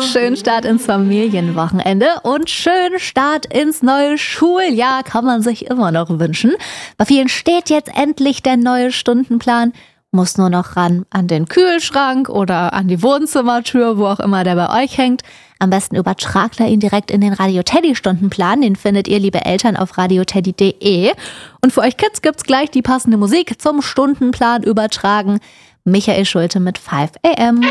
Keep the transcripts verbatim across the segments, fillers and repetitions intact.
Schönen Start ins Familienwochenende und schönen Start ins neue Schuljahr kann man sich immer noch wünschen. Bei vielen steht jetzt endlich der neue Stundenplan, muss nur noch ran an den Kühlschrank oder an die Wohnzimmertür, wo auch immer der bei euch hängt. Am besten übertragt er ihn direkt in den Radio Teddy Stundenplan. Den findet ihr, liebe Eltern, auf radioteddy punkt de. Und für euch Kids gibt's gleich die passende Musik zum Stundenplan übertragen. Michael Schulte mit five a m.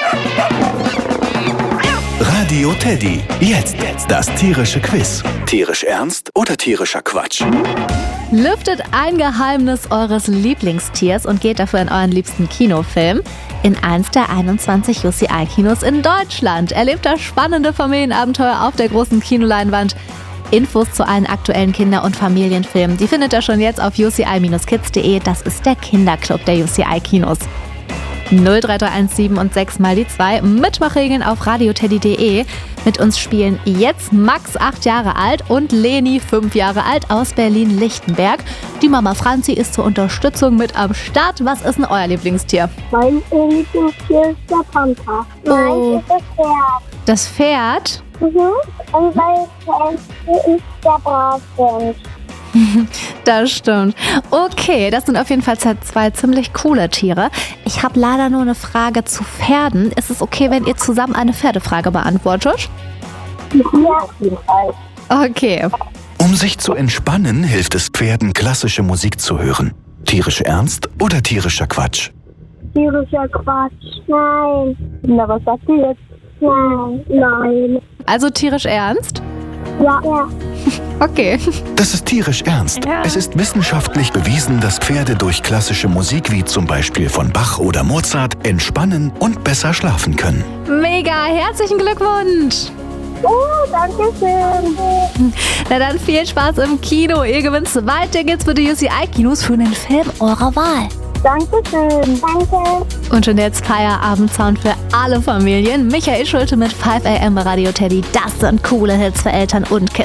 Radio Teddy. Jetzt das tierische Quiz. Tierisch ernst oder tierischer Quatsch? Lüftet ein Geheimnis eures Lieblingstiers und geht dafür in euren liebsten Kinofilm. In eins der einundzwanzig U C I-Kinos in Deutschland. Erlebt das spannende Familienabenteuer auf der großen Kinoleinwand. Infos zu allen aktuellen Kinder- und Familienfilmen, die findet ihr schon jetzt auf u c i dash kids punkt de. Das ist der Kinderclub der U C I-Kinos. null drei drei eins sieben und sechs mal die zwei. Mitmachregeln auf radioteddy punkt de. Mit uns spielen jetzt Max, acht Jahre alt, und Leni, fünf Jahre alt, aus Berlin-Lichtenberg. Die Mama Franzi ist zur Unterstützung mit am Start. Was ist denn euer Lieblingstier? Mein Lieblingstier ist der Panther. Oh. Mein ist das Pferd. Das Pferd? Mhm. Und mein Pferd ist der Brathund. Das stimmt. Okay, das sind auf jeden Fall zwei ziemlich coole Tiere. Ich habe leider nur eine Frage zu Pferden. Ist es okay, wenn ihr zusammen eine Pferdefrage beantwortet? Ja, auf jeden Fall. Okay. Um sich zu entspannen, hilft es Pferden, klassische Musik zu hören. Tierisch ernst oder tierischer Quatsch? Tierischer Quatsch. Nein. Na, was sagt ihr jetzt? Nein. Nein. Also tierisch ernst? Ja. Ja. Okay. Das ist tierisch ernst. Ja. Es ist wissenschaftlich bewiesen, dass Pferde durch klassische Musik wie zum Beispiel von Bach oder Mozart entspannen und besser schlafen können. Mega, herzlichen Glückwunsch. Oh, danke schön. Na dann viel Spaß im Kino. Ihr gewinnt zwei Tickets für die U C I-Kinos für einen Film eurer Wahl. Dankeschön. Danke. Und schon jetzt Feierabendsound für alle Familien. Michael Schulte mit five a m bei Radio Teddy. Das sind coole Hits für Eltern und Kids.